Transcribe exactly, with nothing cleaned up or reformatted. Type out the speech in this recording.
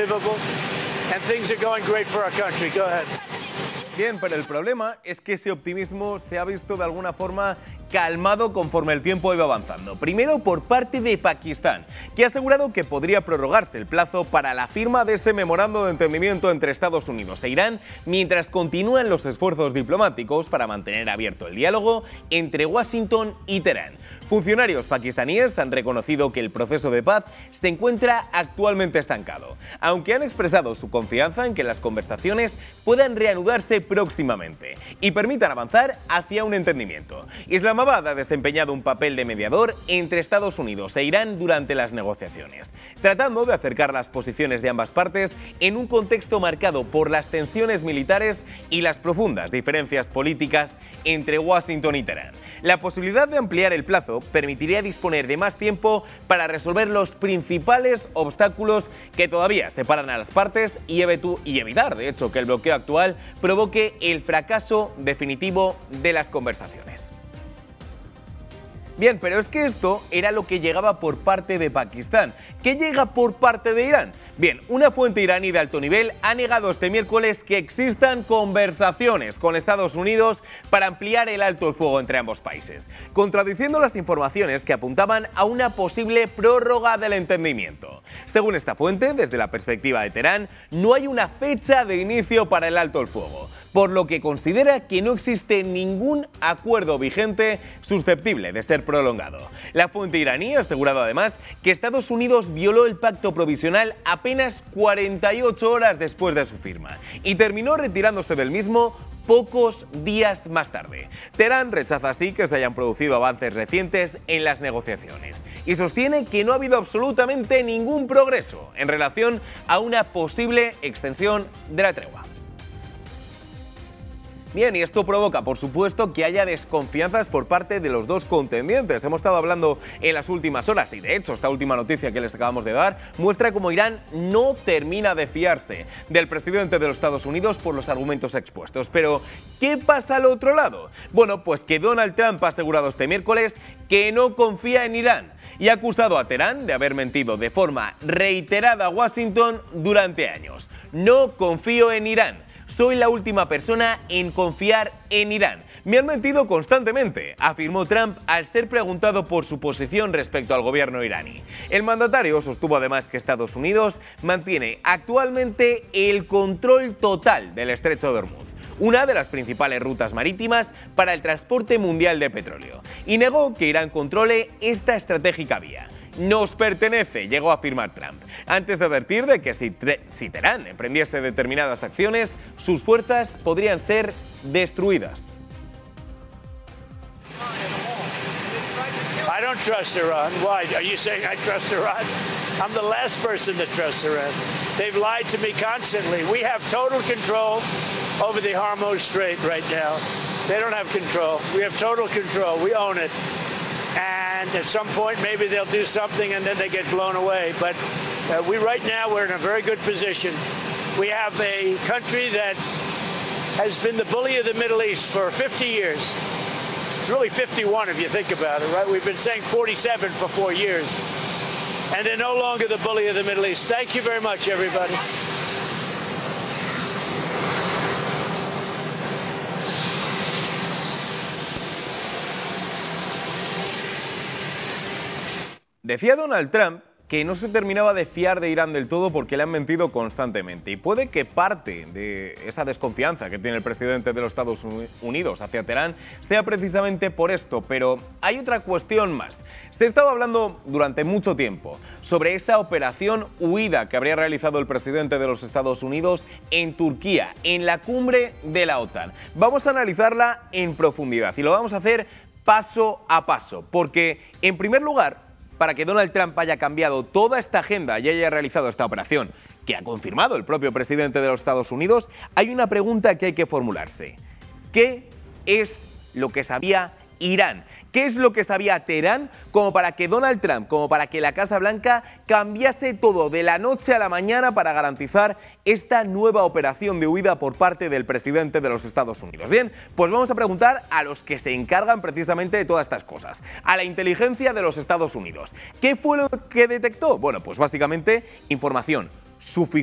unbelievable, and things are going great for our country. Go ahead. Bien, pero el problema es que ese optimismo se ha visto de alguna forma calmado conforme el tiempo iba avanzando. Primero por parte de Pakistán, que ha asegurado que podría prorrogarse el plazo para la firma de ese memorando de entendimiento entre Estados Unidos e Irán mientras continúan los esfuerzos diplomáticos para mantener abierto el diálogo entre Washington y Teherán. Funcionarios pakistaníes han reconocido que el proceso de paz se encuentra actualmente estancado, aunque han expresado su confianza en que las conversaciones puedan reanudarse próximamente y permitan avanzar hacia un entendimiento. Islamabad ha desempeñado un papel de mediador entre Estados Unidos e Irán durante las negociaciones, tratando de acercar las posiciones de ambas partes en un contexto marcado por las tensiones militares y las profundas diferencias políticas entre Washington y Teherán. La posibilidad de ampliar el plazo permitiría disponer de más tiempo para resolver los principales obstáculos que todavía separan a las partes y, y evitar, de hecho, que el bloqueo actual provoque el fracaso definitivo de las conversaciones. Bien, pero es que esto era lo que llegaba por parte de Pakistán. ¿Qué llega por parte de Irán? Bien, una fuente iraní de alto nivel ha negado este miércoles que existan conversaciones con Estados Unidos para ampliar el alto el fuego entre ambos países, contradiciendo las informaciones que apuntaban a una posible prórroga del entendimiento. Según esta fuente, desde la perspectiva de Teherán, no hay una fecha de inicio para el alto el fuego, por lo que considera que no existe ningún acuerdo vigente susceptible de ser prolongado. La fuente iraní ha asegurado además que Estados Unidos violó el pacto provisional apenas cuarenta y ocho horas después de su firma y terminó retirándose del mismo pocos días más tarde. Teherán rechaza así que se hayan producido avances recientes en las negociaciones y sostiene que no ha habido absolutamente ningún progreso en relación a una posible extensión de la tregua. Bien, y esto provoca, por supuesto, que haya desconfianzas por parte de los dos contendientes. Hemos estado hablando en las últimas horas y, de hecho, esta última noticia que les acabamos de dar muestra cómo Irán no termina de fiarse del presidente de los Estados Unidos por los argumentos expuestos. Pero, ¿qué pasa al otro lado? Bueno, pues que Donald Trump ha asegurado este miércoles que no confía en Irán y ha acusado a Teherán de haber mentido de forma reiterada a Washington durante años. No confío en Irán. Soy la última persona en confiar en Irán. Me han mentido constantemente, afirmó Trump al ser preguntado por su posición respecto al gobierno iraní. El mandatario sostuvo además que Estados Unidos mantiene actualmente el control total del Estrecho de Hormuz, una de las principales rutas marítimas para el transporte mundial de petróleo, y negó que Irán controle esta estratégica vía. Nos pertenece, llegó a afirmar Trump, antes de advertir de que si, si Teherán emprendiese determinadas acciones, sus fuerzas podrían ser destruidas. I don't trust Iran. Why? Are you saying I trust Iran? I'm the last person to trust Iran. They've lied to me constantly. We have total control over the Hormuz Strait right now. They don't have control. We have total control. We own it. And at some point, maybe they'll do something and then they get blown away. But uh, we right now, we're in a very good position. We have a country that has been the bully of the Middle East for fifty years. It's really fifty-one if you think about it, right? We've been saying forty-seven for four years. And they're no longer the bully of the Middle East. Thank you very much, everybody. Decía Donald Trump que no se terminaba de fiar de Irán del todo porque le han mentido constantemente. Y puede que parte de esa desconfianza que tiene el presidente de los Estados Unidos hacia Teherán sea precisamente por esto, pero hay otra cuestión más. Se ha estado hablando durante mucho tiempo sobre esa operación huida que habría realizado el presidente de los Estados Unidos en Turquía, en la cumbre de la OTAN. Vamos a analizarla en profundidad y lo vamos a hacer paso a paso, porque, en primer lugar, para que Donald Trump haya cambiado toda esta agenda y haya realizado esta operación, que ha confirmado el propio presidente de los Estados Unidos, hay una pregunta que hay que formularse. ¿Qué es lo que sabía Irán? ¿Qué es lo que sabía Teherán como para que Donald Trump, como para que la Casa Blanca cambiase todo de la noche a la mañana para garantizar esta nueva operación de huida por parte del presidente de los Estados Unidos? Bien, pues vamos a preguntar a los que se encargan precisamente de todas estas cosas, a la inteligencia de los Estados Unidos. ¿Qué fue lo que detectó? Bueno, pues básicamente información suficiente